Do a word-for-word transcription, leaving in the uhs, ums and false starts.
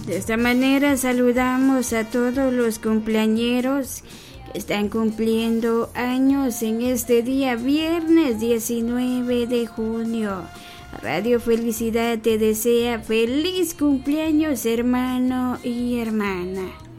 De esta manera saludamos a todos los cumpleañeros que están cumpliendo años en este día, viernes diecinueve de junio. Radio Felicidad te desea feliz cumpleaños, hermano y hermana.